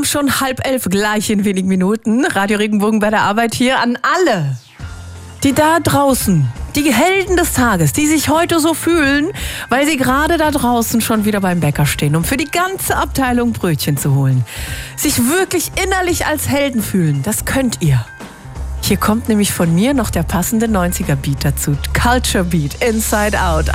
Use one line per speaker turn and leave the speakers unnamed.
Schon 10:30, gleich in wenigen Minuten. Radio Regenbogen bei der Arbeit hier an alle, die da draußen, die Helden des Tages, die sich heute so fühlen, weil sie gerade da draußen schon wieder beim Bäcker stehen, um für die ganze Abteilung Brötchen zu holen. Sich wirklich innerlich als Helden fühlen, das könnt ihr. Hier kommt nämlich von mir noch der passende 90er-Beat dazu. Culture Beat, Inside Out.